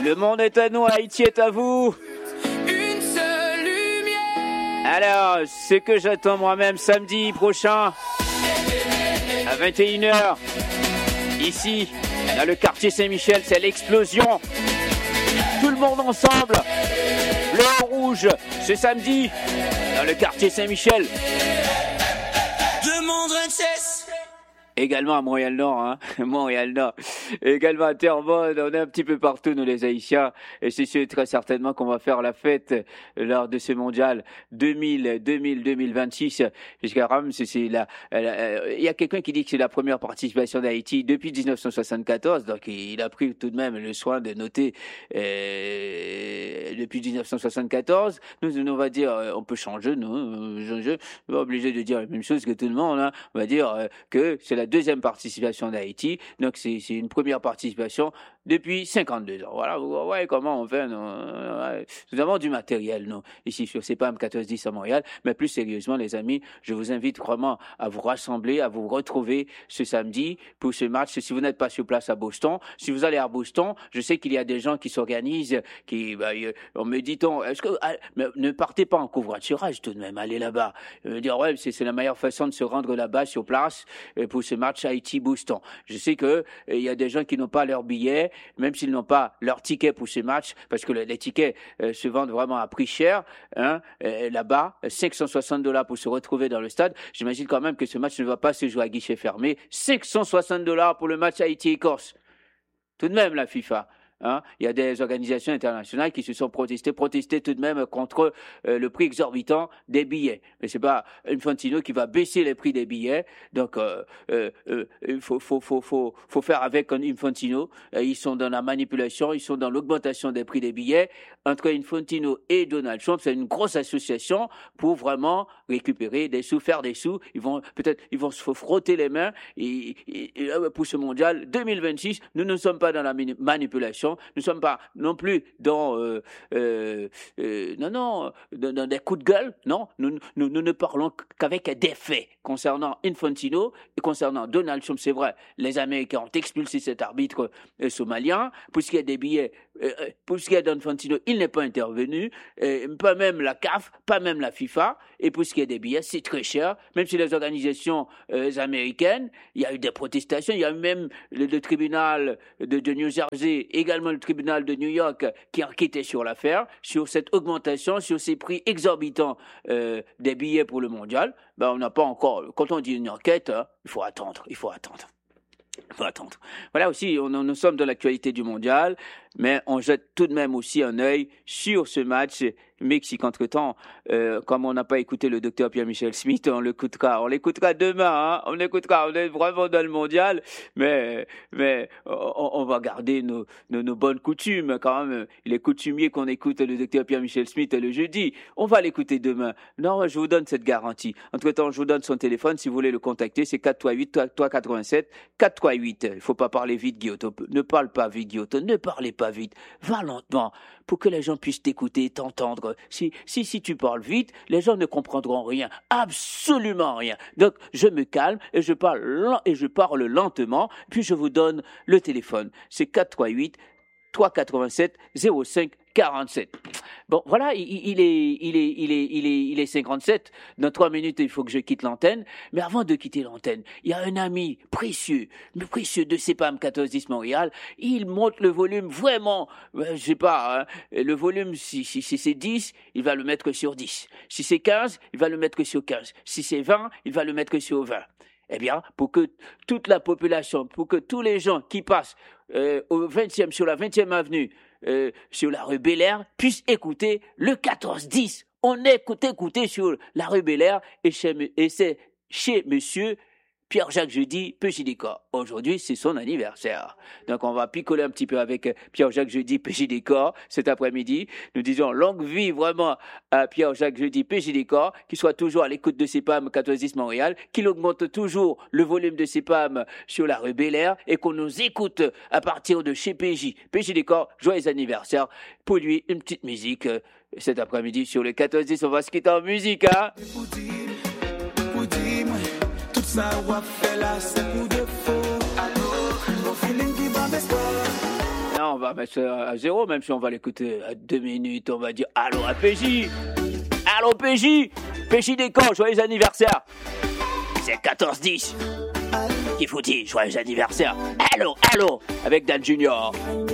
Le monde est à nous, Haïti est à vous. Une seule lumière. Alors, ce que j'attends moi-même samedi prochain, à 21h, ici, dans le quartier Saint-Michel, c'est l'explosion. Tout le monde ensemble, bleu, rouge, ce samedi, dans le quartier Saint-Michel. Demande un cesse. Également à Montréal-Nord, hein, Montréal-Nord. Également à Terrebonne, on est un petit peu partout, nous les Haïtiens. Et c'est sûr, très certainement qu'on va faire la fête lors de ce mondial 2026. Jusqu'à Rome, il y a quelqu'un qui dit que c'est la première participation d'Haïti depuis 1974. Donc, il a pris tout de même le soin de noter, depuis 1974. Nous, on va dire, on peut changer, nous, changer. On n'est pas obligé de dire la même chose que tout le monde, hein. On va dire que c'est la deuxième participation d'Haïti, donc c'est une première participation depuis 52 ans. Voilà, vous voyez comment on fait. Nous avons du matériel, nous, ici sur CEPAM 1410 à Montréal, mais plus sérieusement, les amis, je vous invite vraiment à vous rassembler, à vous retrouver ce samedi pour ce match. Si vous n'êtes pas sur place à Boston, si vous allez à Boston, je sais qu'il y a des gens qui s'organisent, on me dit, mais ne partez pas en covoiturage tout de même, allez là-bas. Dire, ouais, c'est la meilleure façon de se rendre là-bas sur place pour ce match Haïti-Boston. Je sais que il y a des gens qui n'ont pas leur billet, même s'ils n'ont pas leur ticket pour ce match, parce que les tickets se vendent vraiment à prix cher, hein, là-bas, $560 pour se retrouver dans le stade. J'imagine quand même que ce match ne va pas se jouer à guichet fermé. $560 pour le match Haïti-Écosse. Tout de même, la FIFA. Hein, il y a des organisations internationales qui se sont protestées tout de même contre le prix exorbitant des billets. Mais c'est pas Infantino qui va baisser les prix des billets. Donc il faut faire avec Infantino. Ils sont dans la manipulation, ils sont dans l'augmentation des prix des billets. Entre Infantino et Donald Trump, c'est une grosse association pour vraiment récupérer des sous, faire des sous. Ils vont se frotter les mains pour ce mondial 2026. Nous ne sommes pas dans la manipulation. Nous ne sommes pas non plus dans dans des coups de gueule. Non, nous ne parlons qu'avec des faits concernant Infantino et concernant Donald Trump. C'est vrai, les Américains ont expulsé cet arbitre somalien. Pour ce qui est des billets, pour ce qui est d'Infantino, il n'est pas intervenu. Pas même la CAF, pas même la FIFA. Et pour ce qui est des billets, c'est très cher. Même si les organisations américaines, il y a eu des protestations. Il y a eu même le tribunal de New Jersey, également le tribunal de New York qui a enquêté sur l'affaire, sur cette augmentation, sur ces prix exorbitants des billets pour le mondial. Ben, on n'a pas encore, quand on dit une enquête, hein, il faut attendre. Voilà aussi, nous sommes dans l'actualité du mondial, mais on jette tout de même aussi un œil sur ce match Mexique. Entre-temps, comme on n'a pas écouté le docteur Pierre-Michel Smith, on l'écoutera demain, hein, on est vraiment dans le mondial, mais on va garder nos bonnes coutumes quand même. Il est coutumier qu'on écoute le docteur Pierre-Michel Smith le jeudi. On va l'écouter demain. Non, je vous donne cette garantie. Entre-temps, je vous donne son téléphone si vous voulez le contacter, c'est 438-387, 438. Il faut pas parler vite, Guillaume. Ne parle pas vite, Guillaume. Ne parlez pas vite. Va lentement pour que les gens puissent t'écouter, t'entendre. Si tu parles vite, les gens ne comprendront rien, absolument rien. Donc, je me calme et je parle lentement, puis je vous donne le téléphone. C'est 438-387-0547. Bon, voilà, il est 57. Dans 3 minutes, il faut que je quitte l'antenne. Mais avant de quitter l'antenne, il y a un ami précieux de CEPAM 1410 Montréal. Il monte le volume vraiment, je sais pas, hein, le volume, si c'est 10, il va le mettre sur 10. Si c'est 15, il va le mettre sur 15. Si c'est 20, il va le mettre sur 20. Eh bien, pour que toute la population, pour que tous les gens qui passent sur la 20e avenue, sur la rue Bel-Air, puissent écouter le 14-10. On écoutez sur la rue Bel-Air et c'est chez monsieur Pierre-Jacques Jeudi PJDécor. Aujourd'hui, c'est son anniversaire. Donc, on va picoler un petit peu avec Pierre-Jacques Jeudi PJDécor cet après-midi. Nous disons longue vie vraiment à Pierre-Jacques Jeudi PJDécor, qui soit toujours à l'écoute de CEPAM 1410 Montréal, qu'il augmente toujours le volume de CEPAM sur la rue Bel-Air et qu'on nous écoute à partir de chez PJDécor. Joyeux anniversaire. Pour lui, une petite musique cet après-midi sur le 1410. On va se quitter en musique, hein? Ça va faire là, c'est pour de faux. Alors, mon feeling qui va m'espoir. Non, on va mettre ça à 0, même si on va l'écouter à 2 minutes, on va dire allô à PJ. Allô PJ. PJ des camps, joyeux anniversaire. C'est 14-10. Qui vous dit joyeux anniversaire. Allô, avec Dan Junior.